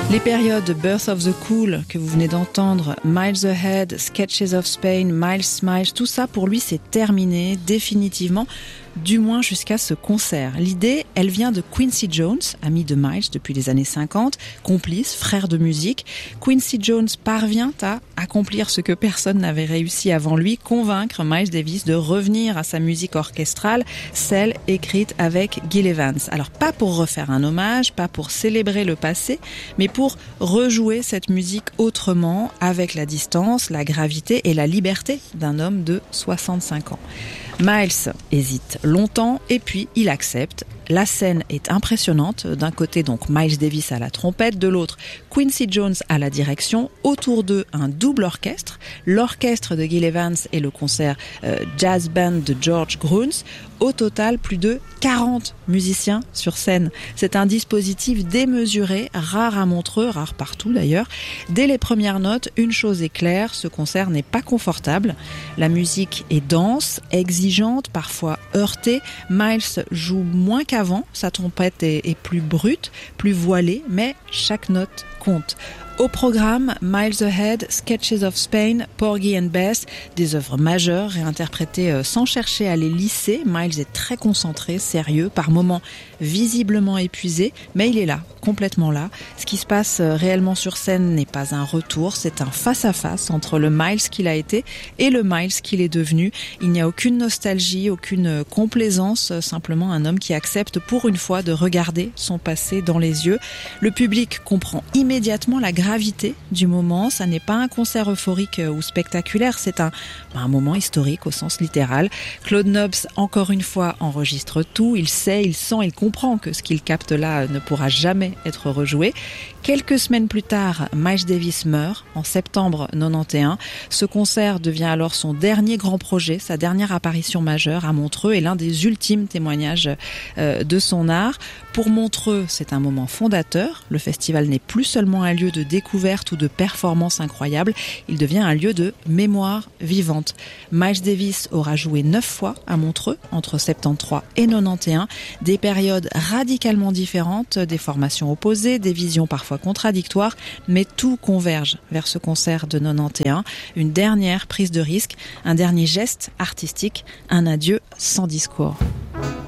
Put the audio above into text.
Les périodes Birth of the Cool que vous venez d'entendre, Miles Ahead, Sketches of Spain, Miles Smiles, tout ça pour lui c'est terminé définitivement, du moins jusqu'à ce concert. L'idée, elle vient de Quincy Jones, ami de Miles depuis les années 50, complice, frère de musique. Quincy Jones parvient à accomplir ce que personne n'avait réussi avant lui, convaincre Miles Davis de revenir à sa musique orchestrale, celle écrite avec Gil Evans. Alors pas pour refaire un hommage, pas pour célébrer le passé, mais pour rejouer cette musique autrement, avec la distance, la gravité et la liberté d'un homme de 65 ans. Miles hésite longtemps et puis il accepte. La scène est impressionnante. D'un côté, donc, Miles Davis à la trompette, de l'autre, Quincy Jones à la direction. Autour d'eux, un double orchestre. L'orchestre de Gil Evans et le concert Jazz Band de George Grunes. Au total, plus de 40 musiciens sur scène. C'est un dispositif démesuré, rare à Montreux, rare partout d'ailleurs. Dès les premières notes, une chose est claire, ce concert n'est pas confortable. La musique est dense, exigeante, parfois heurtée. Miles joue moins qu'avant, sa trompette est plus brute, plus voilée, mais chaque note compte. Au programme, Miles Ahead, Sketches of Spain, Porgy and Bess, des œuvres majeures réinterprétées sans chercher à les lisser. Miles est très concentré, sérieux, par moments visiblement épuisé, mais il est là, complètement là. Ce qui se passe réellement sur scène n'est pas un retour, c'est un face-à-face entre le Miles qu'il a été et le Miles qu'il est devenu. Il n'y a aucune nostalgie, aucune complaisance, simplement un homme qui accepte pour une fois de regarder son passé dans les yeux. Le public comprend immédiatement la gravité du moment, ça n'est pas un concert euphorique ou spectaculaire, c'est un moment historique au sens littéral. Claude Nobs, encore une fois, enregistre tout, il sait, il sent, il comprend que ce qu'il capte là ne pourra jamais être rejoué. Quelques semaines plus tard, Miles Davis meurt en septembre 91. Ce concert devient alors son dernier grand projet, sa dernière apparition majeure à Montreux et l'un des ultimes témoignages de son art. Pour Montreux, c'est un moment fondateur. Le festival n'est plus seulement un lieu de découverte ou de performance incroyable, il devient un lieu de mémoire vivante. Miles Davis aura joué 9 fois à Montreux entre 73 et 91, des périodes radicalement différentes, des formations opposées, des visions parfois contradictoires, mais tout converge vers ce concert de 91, une dernière prise de risque, un dernier geste artistique, un adieu sans discours.